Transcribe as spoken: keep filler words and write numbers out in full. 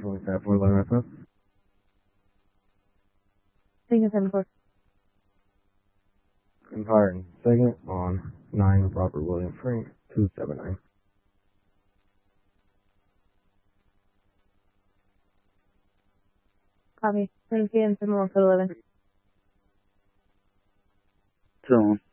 twenty-five for eleven F F. Taking seven four. Empire in second on nine Robert William Frank, two seven nine. Copy. Thank you, and seven one for eleven. Two.